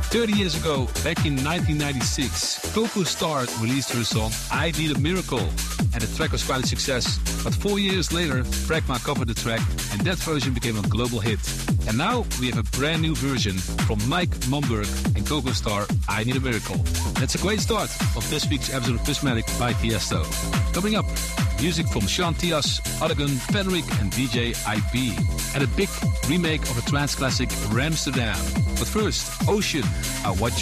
30 years ago, back in 1996, Coco Star released her song I Need a Miracle, and the track was quite a success. But 4 years later, Pragma covered the track, and that version became a global hit. And now we have a brand new version from Mike Momberg and Coco Star, I Need a Miracle. That's a great start of this week's episode of Prismatic by Tiesto. Coming up, music from Sean Tias, Odegon, Fenric and DJ IP. And a big remake of a trance classic, Ramsterdam. But first, Ocean, I Watch